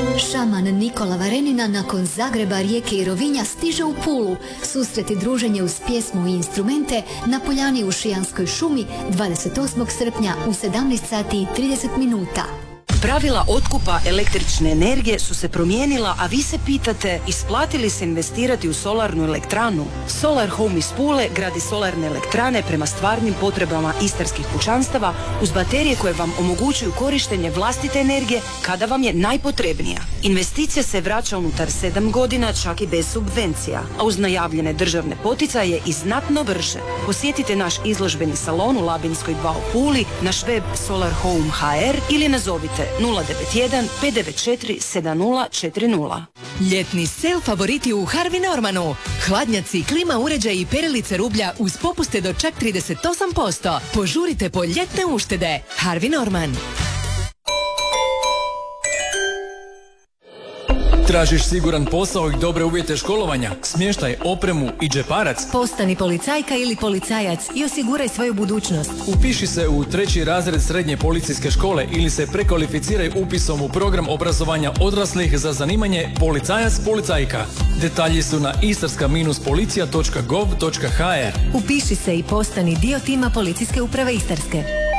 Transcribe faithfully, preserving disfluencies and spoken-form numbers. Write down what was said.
Šaman Nikola Varenina nakon Zagreba, Rijeke i Rovinja stiže u Pulu. Susret i druženje uz pjesmu i instrumente na poljani u Šijanskoj šumi dvadeset osmog srpnja u sedamnaest sati i trideset minuta. Pravila otkupa električne energije su se promijenila, a vi se pitate isplati li se investirati u solarnu elektranu? Solar Home iz Pule gradi solarne elektrane prema stvarnim potrebama istarskih kućanstava uz baterije koje vam omogućuju korištenje vlastite energije kada vam je najpotrebnija. Investicija se vraća unutar sedam godina, čak i bez subvencija, a uz najavljene državne poticaje i znatno brže. Posjetite naš izložbeni salon u Labinskoj dva u Puli, naš web solar home dot h r ili nazovite nula devet jedan pet devet četiri sedam nula četiri nula. Ljetni sel favoriti u Harvey Normanu. Hladnjaci, klima uređaji i perilice rublja uz popuste do čak trideset osam posto. Požurite po ljetne uštede. Harvey Norman. Tražiš siguran posao i dobre uvjete školovanja, smještaj, opremu i džeparac? Postani policajka ili policajac i osiguraj svoju budućnost. Upiši se u treći razred srednje policijske škole ili se prekvalificiraj upisom u program obrazovanja odraslih za zanimanje policajac-policajka. Detalji su na istarska policija točka gov točka h r. Upiši se i postani dio tima Policijske uprave Istarske.